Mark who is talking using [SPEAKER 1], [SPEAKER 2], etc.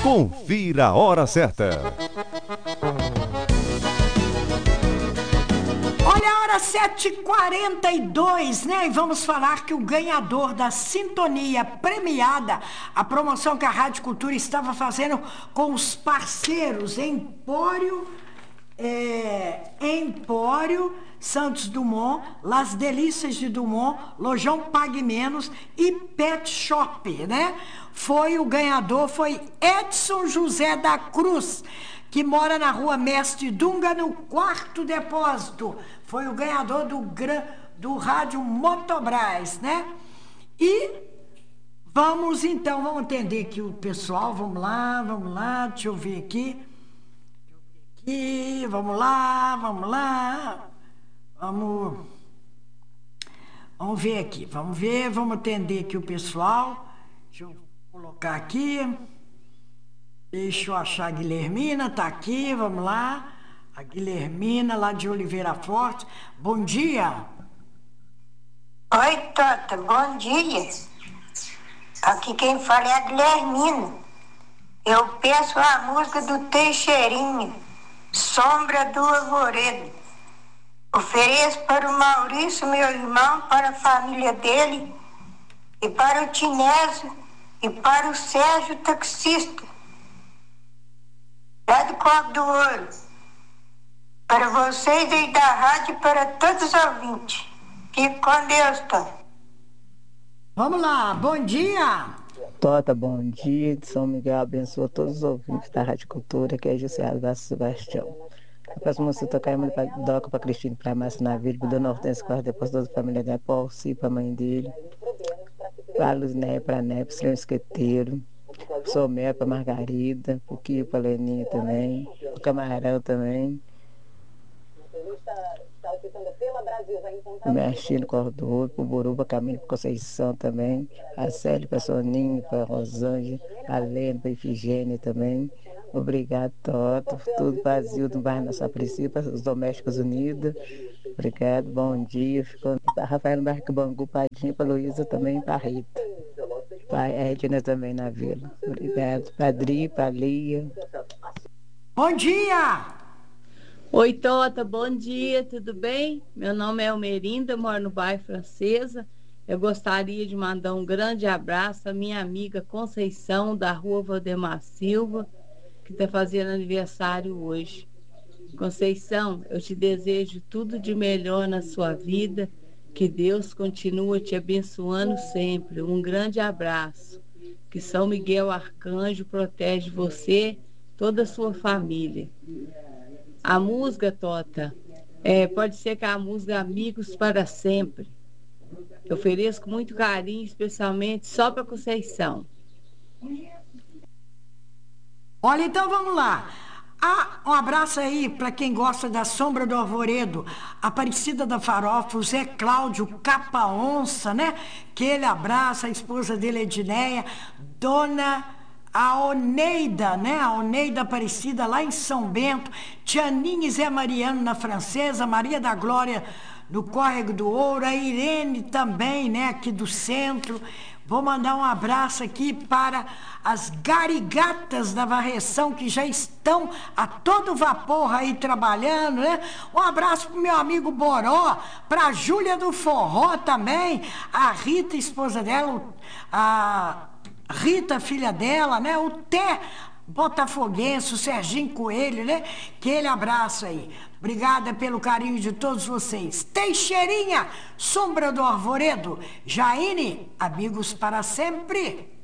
[SPEAKER 1] Confira a hora certa.
[SPEAKER 2] Olha a hora 7h42, né? E vamos falar que o ganhador da sintonia premiada, a promoção que a Rádio Cultura estava fazendo com os parceiros Empório Santos Dumont, Las Delícias de Dumont, Lojão Pague Menos e Pet Shop, né? O ganhador foi Edson José da Cruz, que mora na rua Mestre Dunga, no 4º depósito. Foi o ganhador do rádio Motobras, né? E vamos atender aqui o pessoal. Vamos lá, deixa eu ver aqui. Vamos lá. Vamos ver aqui, vamos atender aqui o pessoal. Deixa eu colocar aqui. Deixa eu achar a Guilhermina, tá aqui, vamos lá. A Guilhermina, lá de Oliveira Forte. Bom dia.
[SPEAKER 3] Oi, Tota, bom dia. Aqui quem fala é a Guilhermina. Eu peço a música do Teixeirinha, Sombra do Arvoredo. Ofereço para o Maurício, meu irmão, para a família dele, e para o Tinésio, e para o Sérgio, taxista, lá do Copo do Ouro. Para vocês aí da rádio e para todos os ouvintes. Fique com Deus, Tota.
[SPEAKER 2] Vamos lá, bom dia.
[SPEAKER 4] Tota, bom dia. São Miguel abençoa todos os ouvintes da Rádio Cultura, que é José Alves Sebastião. Eu peço você tocar muito para Doca, para Cristina, para Márcio Navírio, para Dona Hortência, para depois toda a família dela, para Alci, para a mãe dele, para a Luzné, para a Né, para o Silêncio Esqueteiro, para o Somé, para a Margarida, para o Kio, para a Leninha também, para o Camarão também. O Merchino Cordouro, para o Boruba, Camilo, para Conceição também, a Célia, para a Soninha, para a Rosângela, a Lena, para a Ifigênia também. Obrigado, Toto. Tudo vazio do bairro Nossa Priscila, para os Domésticos Unidos. Obrigado, bom dia. Ficou para Rafael no bairro Bangu, Padinho, para Luísa também, para Rita. Para Edna também na vila. Obrigado. Padrinho, para Lia.
[SPEAKER 2] Bom dia!
[SPEAKER 5] Oi, Tota, bom dia, tudo bem? Meu nome é Almerinda, moro no bairro Francesa. Eu gostaria de mandar um grande abraço à minha amiga Conceição, da rua Valdemar Silva, que está fazendo aniversário hoje. Conceição, eu te desejo tudo de melhor na sua vida, que Deus continue te abençoando sempre. Um grande abraço. Que São Miguel Arcanjo protege você, toda a sua família. A música, Tota, pode ser que a música Amigos para Sempre. Eu ofereço com muito carinho, especialmente só para Conceição.
[SPEAKER 2] Olha, então vamos lá. Um abraço aí para quem gosta da Sombra do Arvoredo, Aparecida da Farofa, o Zé Cláudio Capa Onça, né? Que ele abraça, a esposa dele, Edneia, Dona Oneida, né? A Oneida Aparecida, lá em São Bento, Tianinha e Zé Mariano na Francesa, Maria da Glória no Córrego do Ouro, a Irene também, né? Aqui do centro. Vou mandar um abraço aqui para as garigatas da varreção que já estão a todo vapor aí trabalhando, né? Um abraço para o meu amigo Boró, para a Júlia do Forró também, a Rita, esposa dela, a Rita, filha dela, né? O Té Botafoguense, o Serginho Coelho, né? Aquele abraço aí. Obrigada pelo carinho de todos vocês. Teixeirinha, Sombra do Arvoredo. Jaine, amigos para sempre.